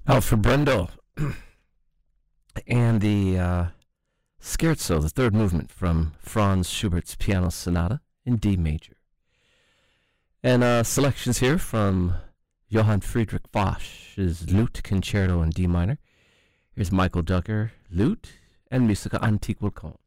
Alfred Brendel and the Scherzo, the third movement from Franz Schubert's Piano Sonata in D major. And selections here from Johann Friedrich Bach's Lute Concerto in D minor. Here's Michael Duggar, lute, and Musica Antique Willkommen.